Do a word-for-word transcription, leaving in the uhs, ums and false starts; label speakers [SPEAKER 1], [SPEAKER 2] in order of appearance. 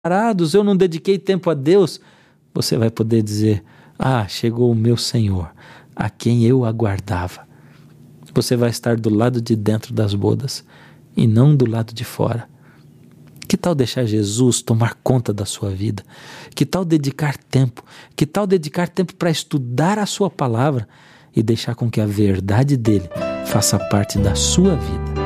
[SPEAKER 1] parados, eu não dediquei tempo a Deus, você vai poder dizer: ah, chegou o meu Senhor, a quem eu aguardava. Você vai estar do lado de dentro das bodas e não do lado de fora. Que tal deixar Jesus tomar conta da sua vida? Que tal dedicar tempo? Que tal dedicar tempo para estudar a sua palavra e deixar com que a verdade dele faça parte da sua vida?